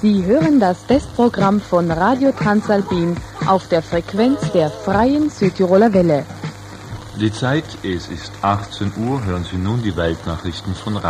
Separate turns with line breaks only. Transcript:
Sie hören das Testprogramm von Radio Transalpin auf der Frequenz der Freien Südtiroler Welle.
Die Zeit, es ist 18 Uhr, hören Sie nun die Weltnachrichten von